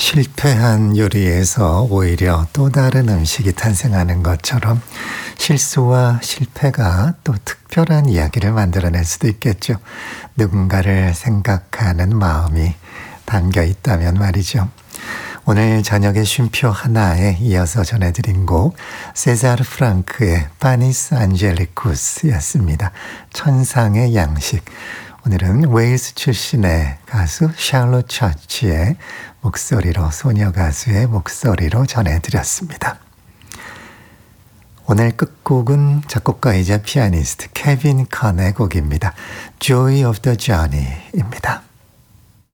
실패한 요리에서 오히려 또 다른 음식이 탄생하는 것처럼 실수와 실패가 또 특별한 이야기를 만들어낼 수도 있겠죠. 누군가를 생각하는 마음이 담겨 있다면 말이죠. 오늘 저녁에 쉼표 하나에 이어서 전해드린 곡 세자르 프랑크의 파니스 안젤리쿠스였습니다. 천상의 양식. 오늘은 웨일스 출신의 가수 샬롯 처치의 목소리로, 소녀 가수의 목소리로 전해드렸습니다. 오늘 끝곡은 작곡가이자 피아니스트 케빈 컨의 곡입니다. Joy of the Journey입니다.